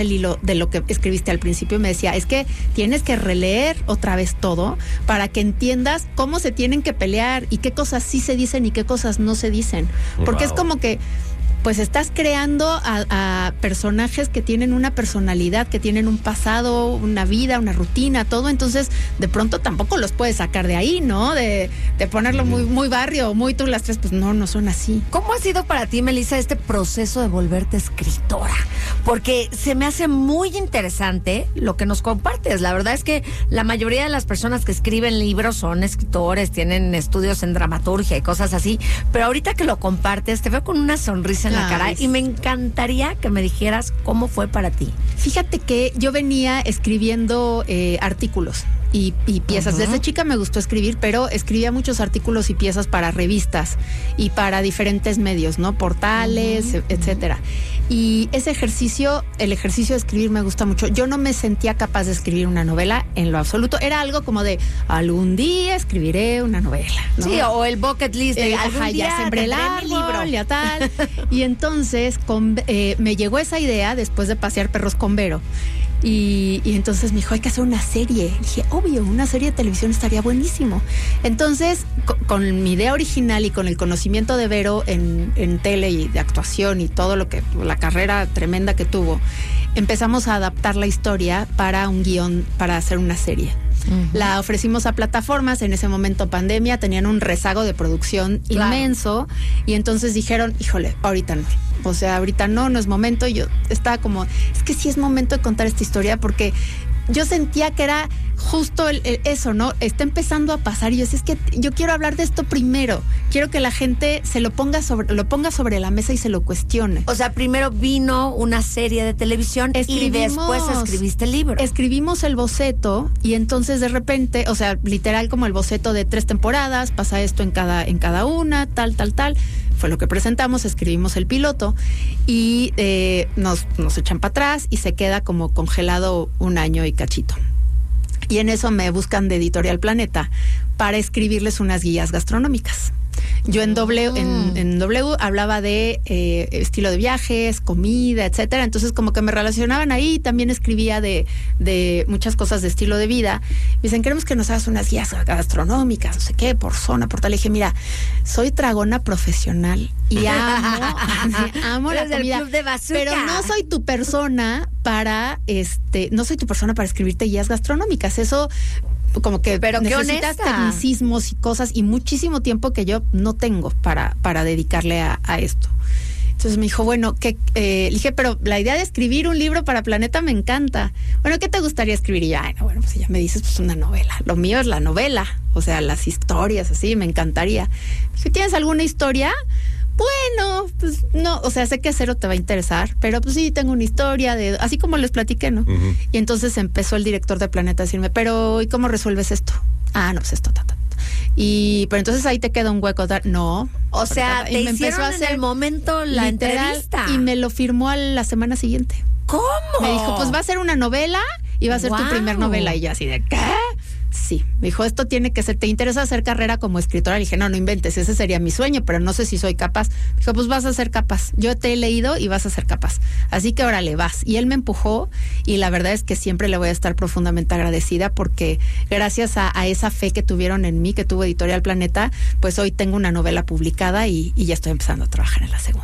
el hilo de lo que escribiste al principio, me decía, es que tienes que releer otra vez todo para que entiendas cómo se tienen que pelear y qué cosas sí se dicen y qué cosas no se dicen. Porque es como que pues estás creando a personajes que tienen una personalidad, que tienen un pasado, una vida, una rutina, todo. Entonces, de pronto tampoco los puedes sacar de ahí, ¿no? De ponerlo muy barrio, muy tú las tres, pues no son así. ¿Cómo ha sido para ti, Melissa, este proceso de volverte escritora? Porque se me hace muy interesante lo que nos compartes. La verdad es que la mayoría de las personas que escriben libros son escritores, tienen estudios en dramaturgia y cosas así, pero ahorita que lo compartes, te veo con una sonrisa en la cara y me encantaría que me dijeras cómo fue para ti. Fíjate que yo venía escribiendo artículos y piezas. Desde chica me gustó escribir, pero escribía muchos artículos y piezas para revistas y para diferentes medios, ¿no? Portales, etcétera. Y ese ejercicio, el ejercicio de escribir me gusta mucho. Yo no me sentía capaz de escribir una novela en lo absoluto. Era algo como de, algún día escribiré una novela, ¿no? Sí, o el bucket list de algún día ya sembré el árbol, ya tal. Y entonces me llegó esa idea después de pasear perros con Vero. Y entonces me dijo, hay que hacer una serie. Dije, obvio, una serie de televisión estaría buenísimo. Entonces, con mi idea original y con el conocimiento de Vero en tele y de actuación y todo lo que, la carrera tremenda que tuvo, empezamos a adaptar la historia para un guión, para hacer una serie. La ofrecimos a plataformas, en ese momento pandemia, tenían un rezago de producción inmenso, y entonces dijeron, híjole, ahorita no. O sea, ahorita no es momento. Y yo estaba como, es que sí es momento de contar esta historia, porque yo sentía que era justo eso, ¿no? Está empezando a pasar y yo decía, es que yo quiero hablar de esto primero. Quiero que la gente se lo ponga sobre la mesa y se lo cuestione. O sea, primero vino una serie de televisión y después escribiste el libro. Escribimos el boceto y entonces de repente, o sea, literal como el boceto de 3 temporadas, pasa esto en cada una, tal. Fue lo que presentamos, escribimos el piloto y nos echan para atrás y se queda como congelado 1 año y cachito. Y en eso me buscan de Editorial Planeta para escribirles unas guías gastronómicas. Yo en W hablaba de estilo de viajes, comida, etcétera. Entonces como que me relacionaban ahí. También escribía de muchas cosas de estilo de vida. Me dicen, queremos que nos hagas unas guías gastronómicas, no sé qué, por zona, por tal. Le dije, mira, soy tragona profesional y amo la comida, club de bazooka, pero no soy tu persona para escribirte guías gastronómicas. Eso como que pero necesitas tecnicismos y cosas y muchísimo tiempo que yo no tengo para dedicarle a esto. Entonces me dijo, bueno, le dije, pero la idea de escribir un libro para Planeta me encanta. Bueno, ¿qué te gustaría escribir? Y ya, bueno, pues ya me dices, pues una novela. Lo mío es la novela, o sea, las historias, así, me encantaría. Dije, ¿tienes alguna historia? Bueno, pues no, o sea, sé que Cero te va a interesar, pero pues sí, tengo una historia así como les platiqué, ¿no? Y entonces empezó el director de Planeta a decirme, pero ¿y cómo resuelves esto? No, pues esto, pero entonces ahí te queda un hueco, no. O sea, te hicieron en el momento la entrevista. Y me lo firmó a la semana siguiente. ¿Cómo? Me dijo, pues va a ser una novela y va a ser tu primer novela. Y yo así de, ¿qué? Sí, me dijo, esto tiene que ser, ¿te interesa hacer carrera como escritora? Le dije, no inventes, ese sería mi sueño, pero no sé si soy capaz. Me dijo, pues vas a ser capaz, yo te he leído y vas a ser capaz, así que órale, vas. Y él me empujó y la verdad es que siempre le voy a estar profundamente agradecida porque gracias a esa fe que tuvieron en mí, que tuvo Editorial Planeta, pues hoy tengo una novela publicada y ya estoy empezando a trabajar en la segunda.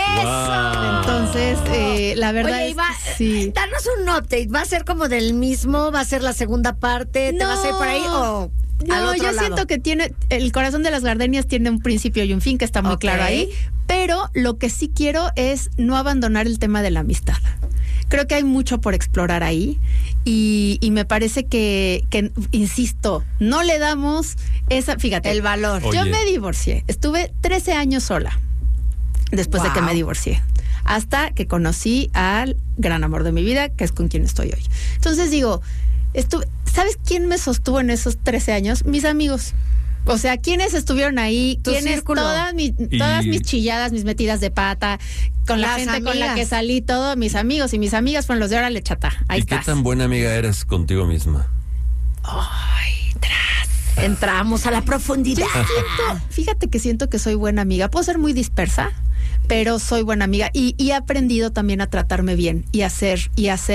¡Eso! Entonces, la verdad Oye, sí. Danos un update, ¿va a ser como del mismo? ¿Va a ser la segunda parte? ¿Te vas a ir por ahí o al otro lado? Siento que el corazón de las gardenias tiene un principio y un fin que está muy claro ahí, pero lo que sí quiero es no abandonar el tema de la amistad. Creo que hay mucho por explorar ahí y me parece que insisto, no le damos fíjate, el valor. Yo me divorcié, estuve 13 años sola después de que me divorcié, hasta que conocí al gran amor de mi vida, que es con quien estoy hoy. Entonces digo, ¿sabes quién me sostuvo en esos 13 años? Mis amigos. O sea, ¿quiénes estuvieron ahí? ¿Quiénes? Todas mis chilladas, mis metidas de pata, con la gente con la que salí, todos mis amigos y mis amigas fueron los de Órale Chata. Ahí estás. ¿Qué tan buena amiga eres contigo misma? Entramos a la profundidad. Fíjate que siento que soy buena amiga. Puedo ser muy dispersa. pero soy buena amiga y he aprendido también a tratarme bien y hacer